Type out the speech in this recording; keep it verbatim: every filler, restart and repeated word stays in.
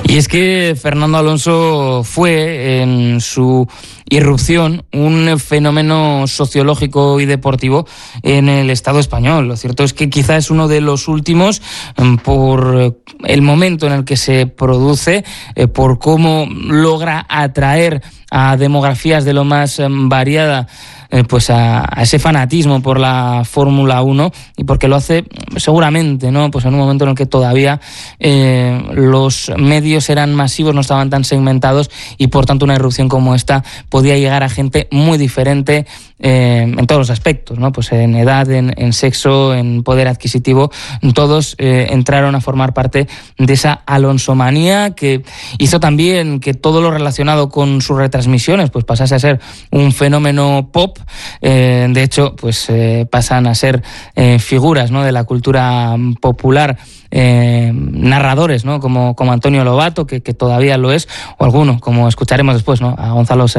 Y es que Fernando Alonso fue, en su irrupción, un fenómeno sociológico y deportivo en el Estado español. Lo cierto es que quizá es uno de los últimos por el momento en el que se produce, por cómo logra atraer a demografías de lo más variada, eh, pues a, a ese fanatismo por la Fórmula uno, y porque lo hace seguramente, ¿no? Pues en un momento en el que todavía eh, los medios eran masivos, no estaban tan segmentados, y por tanto una irrupción como esta podía llegar a gente muy diferente eh, en todos los aspectos, ¿no? Pues en edad, en, en sexo, en poder adquisitivo, todos eh, entraron a formar parte de esa alonsomanía que hizo también que todo lo relacionado con sus retransmisiones pues pasase a ser un fenómeno pop. Eh, de hecho, pues eh, pasan a ser eh, figuras, ¿no?, de la cultura popular, eh, narradores, ¿no?, como, como Antonio Lobato, que, que todavía lo es, o alguno, como escucharemos después, ¿no?, a Gonzalo